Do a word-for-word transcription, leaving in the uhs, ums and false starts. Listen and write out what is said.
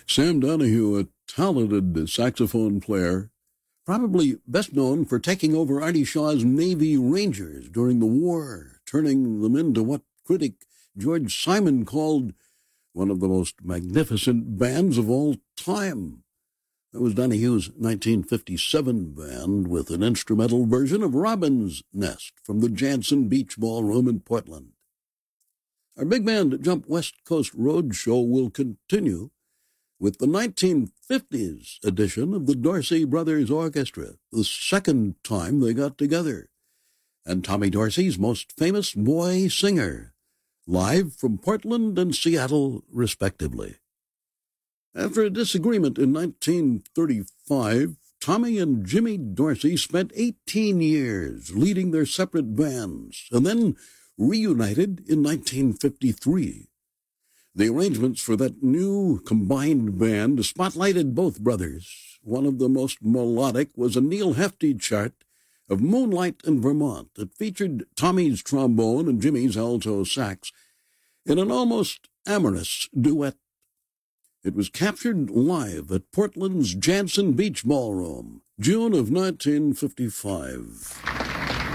Sam Donahue, a talented saxophone player, probably best known for taking over Artie Shaw's Navy Rangers during the war, turning them into what critic George Simon called one of the most magnificent bands of all time. That was Donahue's nineteen fifty-seven band with an instrumental version of Robin's Nest from the Jansen Beach Ballroom in Portland. Our big band Jump West Coast Road Show will continue with the nineteen fifties edition of the Dorsey Brothers Orchestra, the second time they got together, and Tommy Dorsey's most famous boy singer, live from Portland and Seattle, respectively. After a disagreement in nineteen thirty-five, Tommy and Jimmy Dorsey spent eighteen years leading their separate bands, and then reunited in nineteen fifty-three. The arrangements for that new combined band spotlighted both brothers. One of the most melodic was a Neil Hefti chart of Moonlight in Vermont that featured Tommy's trombone and Jimmy's alto sax in an almost amorous duet. It was captured live at Portland's Jansen Beach Ballroom, June of nineteen fifty-five.